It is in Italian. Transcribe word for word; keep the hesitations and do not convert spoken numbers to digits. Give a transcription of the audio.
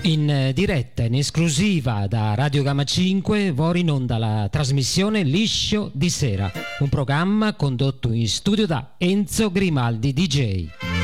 In diretta, in esclusiva da Radio Gamma cinque, va in onda la trasmissione Liscio di Sera, un programma condotto in studio da Enzo Grimaldi D J.